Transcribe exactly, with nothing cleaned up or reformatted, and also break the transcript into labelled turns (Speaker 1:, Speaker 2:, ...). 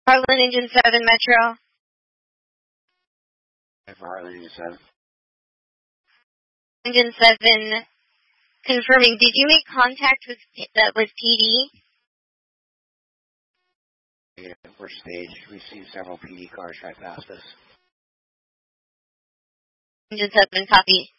Speaker 1: Harlan Engine seven Metro.
Speaker 2: Harlan Engine seven.
Speaker 1: Engine seven, confirming, did you make contact with uh, with P D?
Speaker 2: Yeah, we're staged. We've seen several P D cars drive past us.
Speaker 1: Engine seven, copy.